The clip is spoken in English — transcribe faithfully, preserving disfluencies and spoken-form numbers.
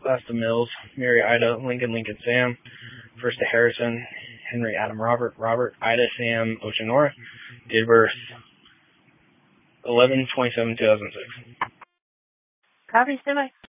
last to Mills, Mary Ida, Lincoln Lincoln Sam, first to Harrison, Henry Adam Robert, Robert Ida Sam Oceanora, date of birth eleven twenty-seven two thousand six. Copy, stand by.